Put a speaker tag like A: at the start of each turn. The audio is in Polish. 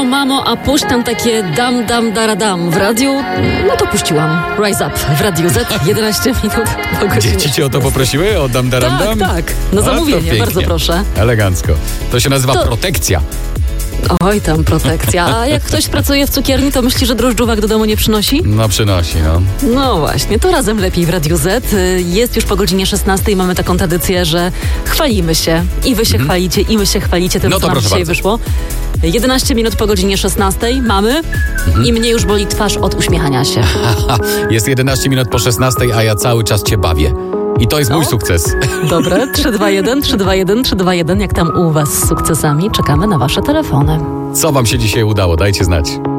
A: mamo, a puść tam takie dam, dam, daradam w radiu. No to puściłam. Rise Up w Radiu Z, 11 minut po godzinie.
B: Dzieci cię o to poprosiły? O dam, daram, dam?
A: Tak. Na zamówienie, bardzo proszę.
B: Elegancko. To się nazywa protekcja.
A: Oj, tam protekcja. A jak ktoś pracuje w cukierni, to myśli, że drożdżówek do domu nie przynosi?
B: No przynosi, no.
A: No właśnie, to razem lepiej w Radiu Z. Jest już po godzinie 16 i mamy taką tradycję, że chwalimy się. I wy się chwalicie, i my się chwalicie tym,
B: No to
A: co nam dzisiaj
B: bardzo.
A: wyszło. 11 minut po godzinie 16 mamy i mnie już boli twarz od uśmiechania się.
B: Jest 11 minut po 16, a ja cały czas cię bawię. I to jest mój sukces.
A: Dobre, 321, 321, 321. Jak tam u was z sukcesami? Czekamy na wasze telefony.
B: Co wam się dzisiaj udało? Dajcie znać.